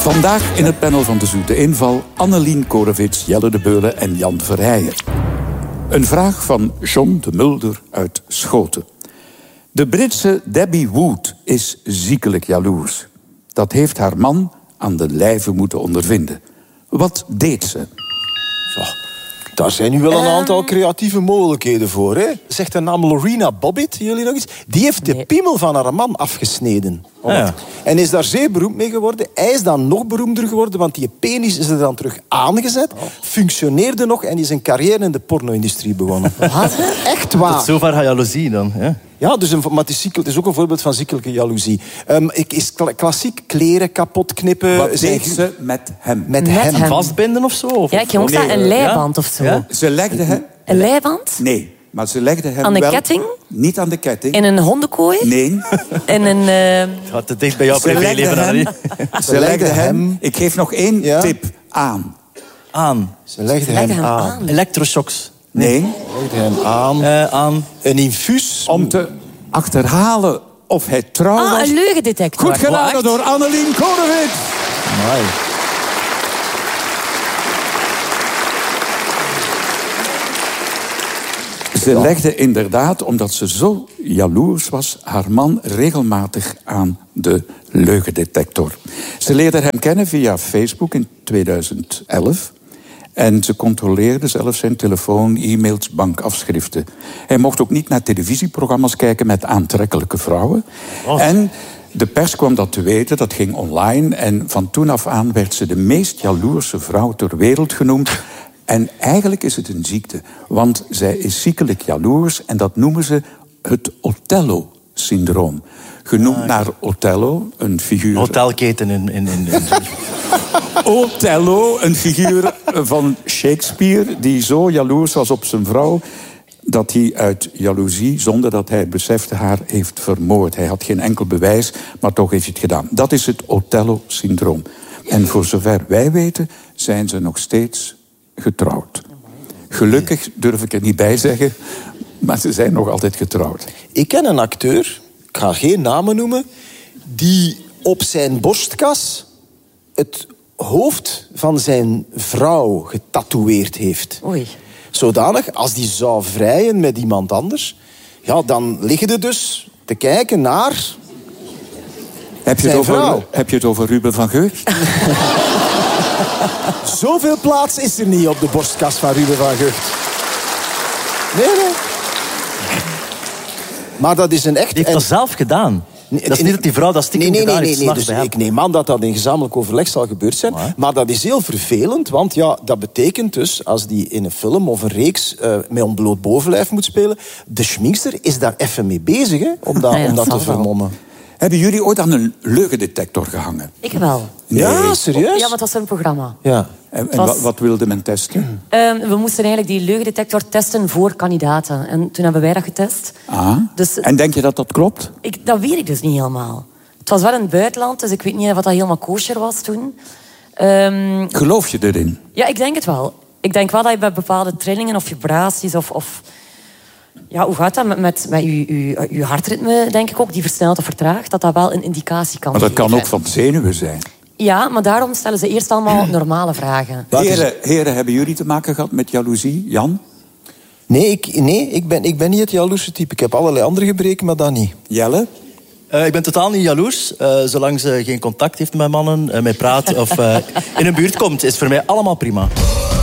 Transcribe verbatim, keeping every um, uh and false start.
Vandaag in het panel van De Zoete Inval Annelien Korevits, Jelle de Beulen en Jan Verheijen. Een vraag van John de Mulder uit Schoten. De Britse Debbie Wood is ziekelijk jaloers. Dat heeft haar man aan de lijve moeten ondervinden. Wat deed ze? Zo, daar zijn nu wel een aantal creatieve mogelijkheden voor. Hè? Zegt de naam Lorena Bobbitt, jullie nog iets? Die heeft de piemel van haar man afgesneden. Ah, ja. En is daar zeer beroemd mee geworden. Hij is dan nog beroemder geworden, want die penis is er dan terug aangezet. Functioneerde nog en is een carrière in de porno-industrie begonnen. Wat? Echt waar. Tot zover haar jaloezie dan. Ja, ja dus een, maar het is, het is ook een voorbeeld van ziekelijke jaloezie. Um, ik, is kla- klassiek kleren kapot knippen. Wat deed ze met hem? Met, Met hem. hem. Vastbinden of zo? Of, Ja, ik ging ook of- zeggen, een leiband of zo. Ja? Ze legde hem... Een leiband? Nee, maar ze legde hem Aan de wel... ketting? Niet aan de ketting. In een hondenkooi? Nee. In een... Uh... Gaat te dicht bij jouw Ze legde privéleven, hem... Annelie. Ze legde hem... Ik geef nog één Ja? tip aan. Aan. Ze legde, Ze legde hem, hem aan. aan. Electroshocks. Nee. Ze legde hem aan. Uh, aan. Een infuus. Om te achterhalen of hij trouw Ah, was. een leugendetector. Goed geraden Wacht. door Annelien Korevits. Amai. Ze legde inderdaad, omdat ze zo jaloers was, haar man regelmatig aan de leugendetector. Ze leerde hem kennen via Facebook in tweeduizend elf. En ze controleerde zelfs zijn telefoon, e-mails, bankafschriften. Hij mocht ook niet naar televisieprogramma's kijken met aantrekkelijke vrouwen. Oh. En de pers kwam dat te weten, dat ging online. En van toen af aan werd ze de meest jaloerse vrouw ter wereld genoemd. En eigenlijk is het een ziekte, want zij is ziekelijk jaloers en dat noemen ze het Othello-syndroom. Genoemd ah, naar Othello, een figuur... Hotelketen in... in, in, in. Othello, een figuur van Shakespeare die zo jaloers was op zijn vrouw dat hij uit jaloezie, zonder dat hij besefte, haar heeft vermoord. Hij had geen enkel bewijs, maar toch heeft hij het gedaan. Dat is het Othello-syndroom. En voor zover wij weten, zijn ze nog steeds getrouwd. Gelukkig durf ik er niet bij zeggen, maar ze zijn nog altijd getrouwd. Ik ken een acteur, ik ga geen namen noemen, die op zijn borstkas het hoofd van zijn vrouw getatoeëerd heeft. Oei. Zodanig, als die zou vrijen met iemand anders, ja, dan liggen er dus te kijken naar... Heb je, het over, heb je het over Ruben van Geurt? Zoveel plaats is er niet op de borstkas van Ruben van Gucht. Nee, nee. Maar dat is een echt... Die heeft dat zelf gedaan. Nee, dat is niet dat die vrouw dat stiekem nee, nee, gedaan nee, heeft. nee, nee. s'nachts Dus bij ik hem. neem aan dat dat in gezamenlijk overleg zal gebeurd zijn. Maar, maar dat is heel vervelend, want ja, dat betekent dus... als die in een film of een reeks uh, met ontbloot bovenlijf moet spelen... de schminkster is daar even mee bezig, hè, om dat, Ah ja, om dat dat te zal wel. vermommen. Hebben jullie ooit aan een leugendetector gehangen? Ik wel. Ja, Nee. serieus? Ja, maar het was een programma. Ja. En, en was- wat, wat wilde men testen? Um, we moesten eigenlijk die leugendetector testen voor kandidaten. En toen hebben wij dat getest. Ah. Dus En denk je dat dat klopt? ik, dat weet ik dus niet helemaal. Het was wel in het buitenland, dus ik weet niet of dat helemaal kosher was toen. Um, Geloof je erin? ja, ik denk het wel. Ik denk wel dat je bij bepaalde trillingen of vibraties of... of ja, hoe gaat dat met, met, met je, je, je hartritme, denk ik ook, die versnelt of vertraagt, dat dat wel een indicatie kan Maar dat kan geven. ook van zenuwen zijn. Ja, maar daarom stellen ze eerst allemaal normale vragen. Heren, heren, hebben jullie te maken gehad met jaloezie? Jan? Nee, ik, nee ik, ben, ik ben niet het jaloerse type. Ik heb allerlei andere gebreken, maar dat niet. Jelle? Uh, ik ben totaal niet jaloers. Uh, zolang ze geen contact heeft met mannen, uh, met praat of uh, in een buurt komt, is voor mij allemaal prima.